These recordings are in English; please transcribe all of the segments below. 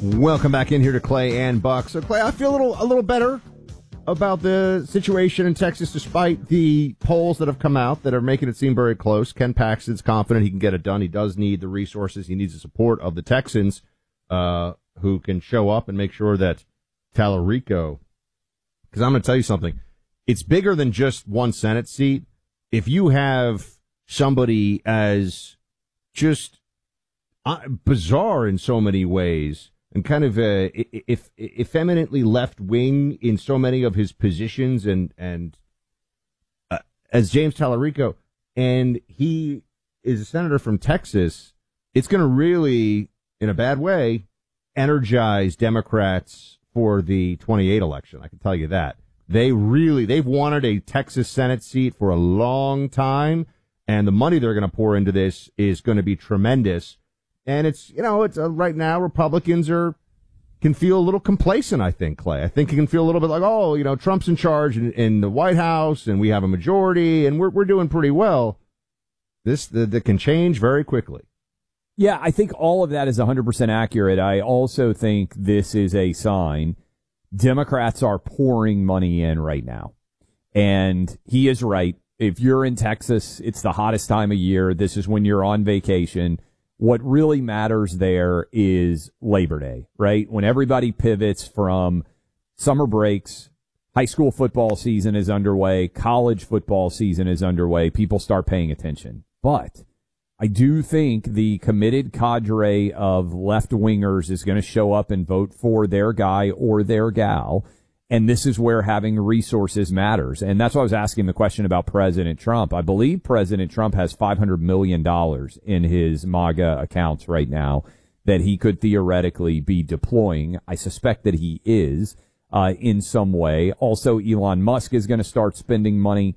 Welcome back in here to Clay and Buck. So, Clay, I feel a little better about the situation in Texas, despite the polls that have come out that are making it seem very close. Ken Paxton's confident he can get it done. He does need the resources. He needs the support of the Texans, who can show up and make sure that Tallarico, because I'm going to tell you something, it's bigger than just one Senate seat. If you have somebody as just bizarre in so many ways, and kind of effeminately left-wing in so many of his positions, and as James Tallarico, and he is a senator from Texas, it's going to really, in a bad way, energize Democrats for the 28 election. I can tell you that. They've wanted a Texas Senate seat for a long time, and the money they're going to pour into this is going to be tremendous. And it's right now Republicans can feel a little complacent, I think, Clay. I think you can feel a little bit like, Trump's in charge in the White House and we have a majority and we're doing pretty well. That can change very quickly. Yeah, I think all of that is 100% accurate. I also think this is a sign Democrats are pouring money in right now. And he is right. If you're in Texas, it's the hottest time of year. This is when you're on vacation. What really matters there is Labor Day, right? When everybody pivots from summer breaks, high school football season is underway, college football season is underway, people start paying attention. But I do think the committed cadre of left-wingers is going to show up and vote for their guy or their gal. And this is where having resources matters. And that's why I was asking the question about President Trump. I believe President Trump has $500 million in his MAGA accounts right now that he could theoretically be deploying. I suspect that he is in some way. Also, Elon Musk is going to start spending money.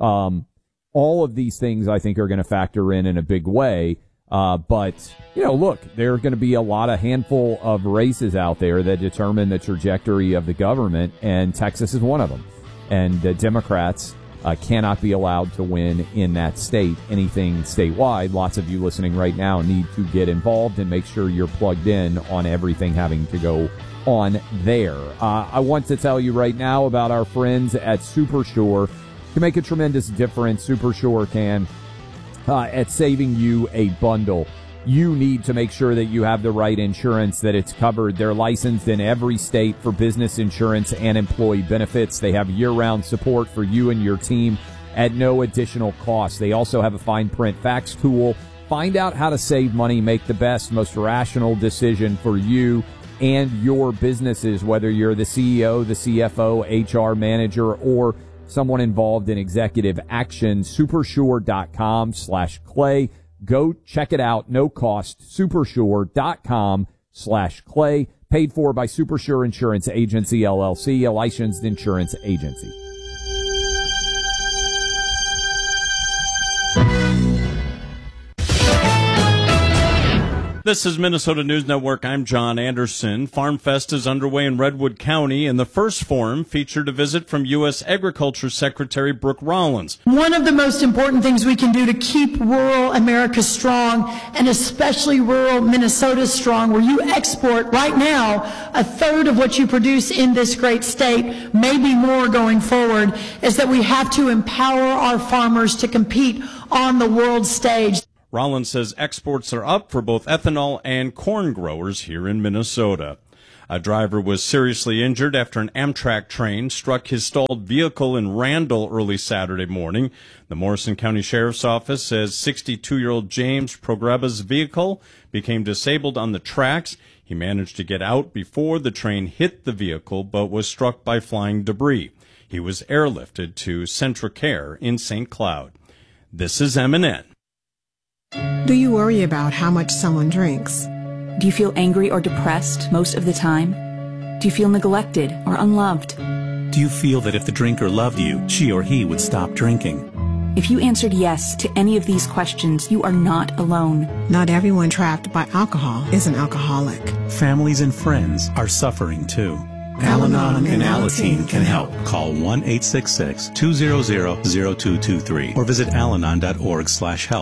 All of these things, I think, are going to factor in a big way. But, look, there are going to be a handful of races out there that determine the trajectory of the government, and Texas is one of them. And the Democrats cannot be allowed to win in that state, anything statewide. Lots of you listening right now need to get involved and make sure you're plugged in on everything having to go on there. I want to tell you right now about our friends at Supersure. Can make a tremendous difference. Supersure can. At saving you a bundle. You need to make sure that you have the right insurance, that it's covered. They're licensed in every state for business insurance and employee benefits. They have year-round support for you and your team at no additional cost. They also have a fine print fax tool. Find out how to save money, make the best, most rational decision for you and your businesses, whether you're the CEO, the CFO, HR manager, or someone involved in executive action. Supersure.com/Clay. Go check it out. No cost. Supersure.com/Clay. Paid for by Supersure Insurance Agency, LLC, a licensed insurance agency. This is Minnesota News Network. I'm John Anderson. Farm Fest is underway in Redwood County, and the first forum featured a visit from U.S. Agriculture Secretary Brooke Rollins. One of the most important things we can do to keep rural America strong, and especially rural Minnesota strong, where you export right now a third of what you produce in this great state, maybe more going forward, is that we have to empower our farmers to compete on the world stage. Rollins says exports are up for both ethanol and corn growers here in Minnesota. A driver was seriously injured after an Amtrak train struck his stalled vehicle in Randall early Saturday morning. The Morrison County Sheriff's Office says 62-year-old James Progreba's vehicle became disabled on the tracks. He managed to get out before the train hit the vehicle, but was struck by flying debris. He was airlifted to Centracare in St. Cloud. This is MNN. Do you worry about how much someone drinks? Do you feel angry or depressed most of the time? Do you feel neglected or unloved? Do you feel that if the drinker loved you, she or he would stop drinking? If you answered yes to any of these questions, you are not alone. Not everyone trapped by alcohol is an alcoholic. Families and friends are suffering too. Al-Anon and Alateen can help. Call 1-866-200-0223 or visit alanon.org/help.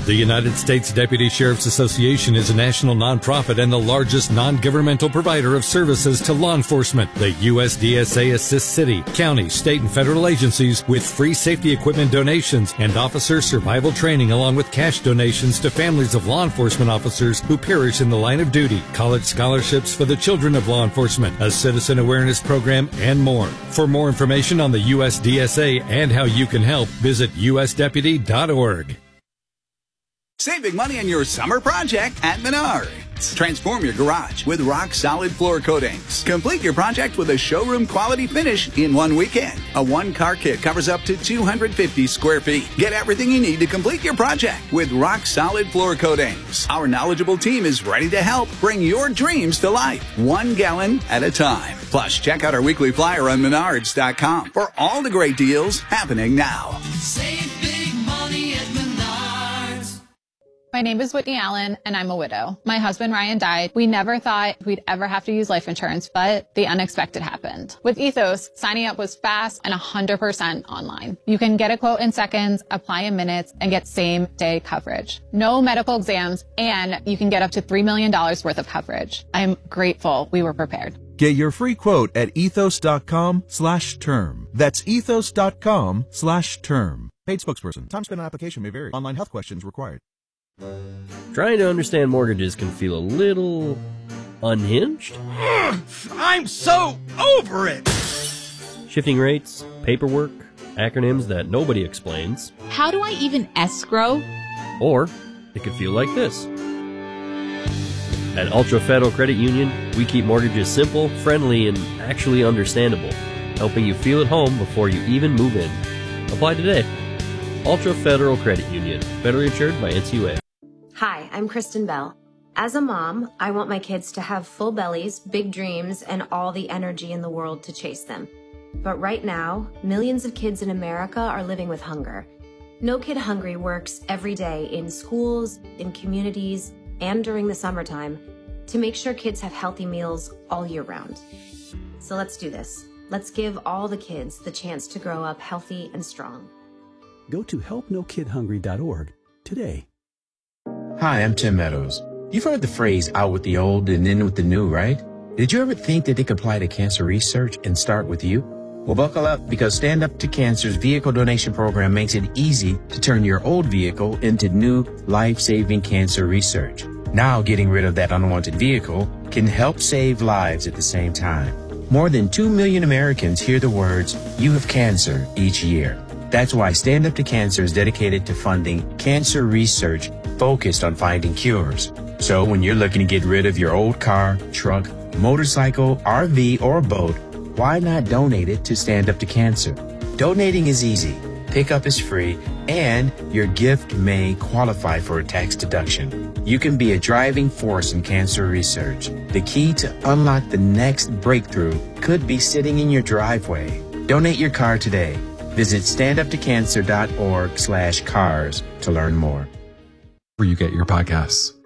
The United States Deputy Sheriff's Association is a national nonprofit and the largest non-governmental provider of services to law enforcement. The USDSA assists city, county, state, and federal agencies with free safety equipment donations and officer survival training, along with cash donations to families of law enforcement officers who perish in the line of duty, college scholarships for the children of law enforcement, a citizen awareness program, and more. For more information on the USDSA and how you can help, visit usdeputy.org. Saving money on your summer project at Menards. Transform your garage with rock-solid floor coatings. Complete your project with a showroom-quality finish in one weekend. A one-car kit covers up to 250 square feet. Get everything you need to complete your project with rock-solid floor coatings. Our knowledgeable team is ready to help bring your dreams to life, 1 gallon at a time. Plus, check out our weekly flyer on Menards.com for all the great deals happening now. Save big money at Menards. My name is Whitney Allen, and I'm a widow. My husband, Ryan, died. We never thought we'd ever have to use life insurance, but the unexpected happened. With Ethos, signing up was fast and 100% online. You can get a quote in seconds, apply in minutes, and get same-day coverage. No medical exams, and you can get up to $3 million worth of coverage. I'm grateful we were prepared. Get your free quote at ethos.com/term. That's ethos.com/term. Paid spokesperson. Time spent on application may vary. Online health questions required. Trying to understand mortgages can feel a little unhinged. I'm so over it! Shifting rates, paperwork, acronyms that nobody explains. How do I even escrow? Or it could feel like this. At Ultra Federal Credit Union, we keep mortgages simple, friendly, and actually understandable, helping you feel at home before you even move in. Apply today. Ultra Federal Credit Union, federally insured by NCUA. Hi, I'm Kristen Bell. As a mom, I want my kids to have full bellies, big dreams, and all the energy in the world to chase them. But right now, millions of kids in America are living with hunger. No Kid Hungry works every day in schools, in communities, and during the summertime to make sure kids have healthy meals all year round. So let's do this. Let's give all the kids the chance to grow up healthy and strong. Go to helpnokidhungry.org today. Hi, I'm Tim Meadows. You've heard the phrase out with the old and in with the new, right? Did you ever think that they could apply to cancer research and start with you? Well, buckle up, because Stand Up to Cancer's vehicle donation program makes it easy to turn your old vehicle into new life-saving cancer research. Now, getting rid of that unwanted vehicle can help save lives at the same time. More than 2 million Americans hear the words, "You have cancer," each year. That's why Stand Up to Cancer is dedicated to funding cancer research focused on finding cures. So when you're looking to get rid of your old car, truck, motorcycle, RV, or boat, why not donate it to Stand Up to Cancer? Donating is easy, pickup is free, and your gift may qualify for a tax deduction. You can be a driving force in cancer research. The key to unlock the next breakthrough could be sitting in your driveway. Donate your car today. Visit standuptocancer.org/cars to learn more. Where you get your podcasts.